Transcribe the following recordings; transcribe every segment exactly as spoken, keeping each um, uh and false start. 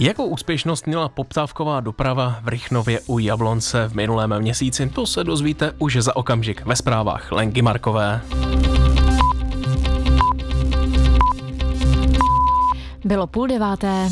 Jakou úspěšnost měla poptávková doprava v Rychnově u Jablonce v minulém měsíci? To se dozvíte už za okamžik ve zprávách Lenky Markové. Bylo půl deváté.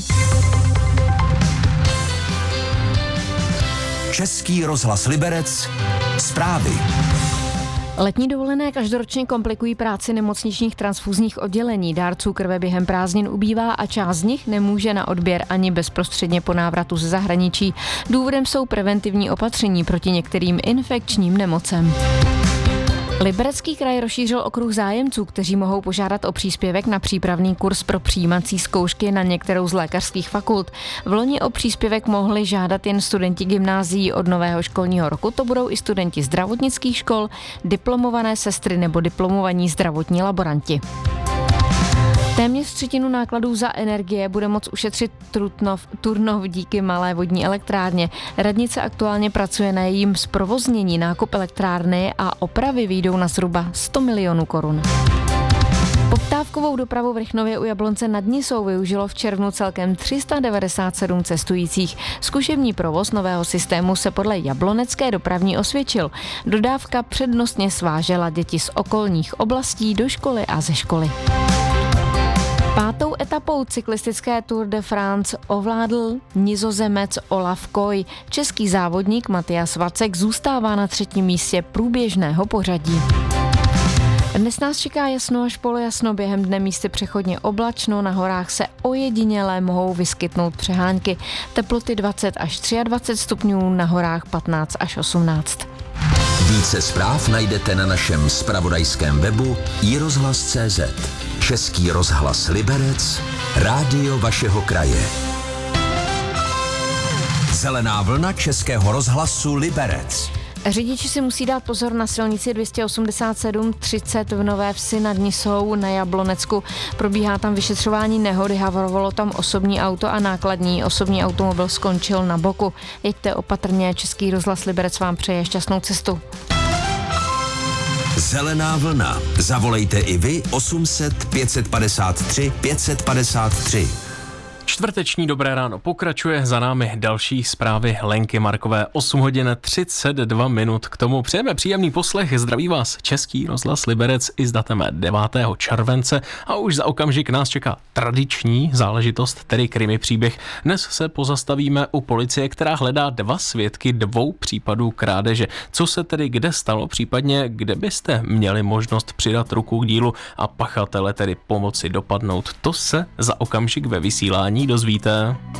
Český rozhlas Liberec, zprávy. Letní dovolené každoročně komplikují práci nemocničních transfuzních oddělení. Dárců krve během prázdnin ubývá a část z nich nemůže na odběr ani bezprostředně po návratu ze zahraničí. Důvodem jsou preventivní opatření proti některým infekčním nemocem. Liberecký kraj rozšířil okruh zájemců, kteří mohou požádat o příspěvek na přípravný kurz pro přijímací zkoušky na některou z lékařských fakult. V loni o příspěvek mohli žádat jen studenti gymnázií od nového školního roku, to budou i studenti zdravotnických škol, diplomované sestry nebo diplomovaní zdravotní laboranti. Téměř třetinu nákladů za energie bude moct ušetřit Trutnov, Turnov díky malé vodní elektrárně. Radnice aktuálně pracuje na jejím zprovoznění. Nákup elektrárny a opravy vyjdou na zhruba sto milionů korun. Poptávkovou dopravu v Rychnově u Jablonce nad Nisou využilo v červnu celkem tři sta devadesát sedm cestujících. Zkušební provoz nového systému se podle jablonecké dopravní osvědčil. Dodávka přednostně svážela děti z okolních oblastí do školy a ze školy. Pátou etapou cyklistické Tour de France ovládl Nizozemec Olaf Koy. Český závodník Matyas Vacek zůstává na třetím místě průběžného pořadí. Dnes nás čeká jasno až polojasno, během dne místy přechodně oblačno, na horách se ojediněle mohou vyskytnout přehánky. Teploty dvacet až dvacet tři stupňů, na horách patnáct až osmnáct. Více zpráv najdete na našem zpravodajském webu i rozhlas tečka cé zet. Český rozhlas Liberec, rádio vašeho kraje. Zelená vlna Českého rozhlasu Liberec. Řidiči si musí dát pozor na silnici dvě stě osmdesát sedm třicet v Nové Vsi nad Nisou na Jablonecku. Probíhá tam vyšetřování nehody, havarovalo tam osobní auto a nákladní. Osobní automobil skončil na boku. Jeďte opatrně, Český rozhlas Liberec vám přeje šťastnou cestu. Zelená vlna. Zavolejte i vy osm set pět set padesát tři pět set padesát tři. Čtvrteční Dobré ráno pokračuje, za námi další zprávy Lenky Markové, osm hodin třicet dva minut. K tomu přejeme příjemný poslech, zdraví vás Český rozhlas Liberec i s datem devátého července a už za okamžik nás čeká tradiční záležitost, tedy krimi příběh. Dnes se pozastavíme u policie, která hledá dva svědky dvou případů krádeže. Co se tedy kde stalo, případně kde byste měli možnost přidat ruku k dílu a pachatele tedy pomoci dopadnout, to se za okamžik ve vysílání dozvíte.